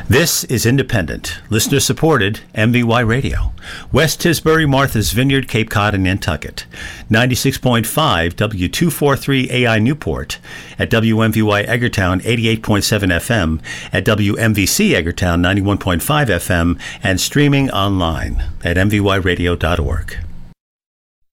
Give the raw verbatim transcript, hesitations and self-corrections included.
This is independent, listener-supported M V Y Radio. West Tisbury, Martha's Vineyard, Cape Cod, and Nantucket. ninety-six point five W two forty-three A I Newport. At W M V Y Eggertown, eighty-eight point seven F M. At W M V C Eggertown, ninety-one point five F M. And streaming online at m v y radio dot org.